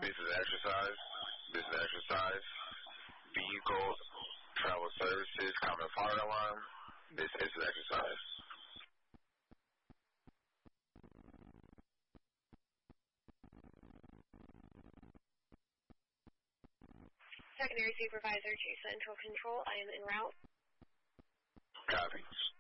This is exercise. This is exercise. Vehicle, travel services, common fire alarm. This is exercise. Secondary Supervisor to Central Control, I am en route. Copy.